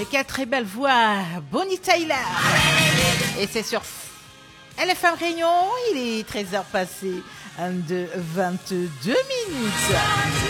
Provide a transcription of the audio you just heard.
Mais quelle très belle voix, Bonnie Tyler. Et c'est sur LFM Réunion, il est 13h passé de 22 minutes.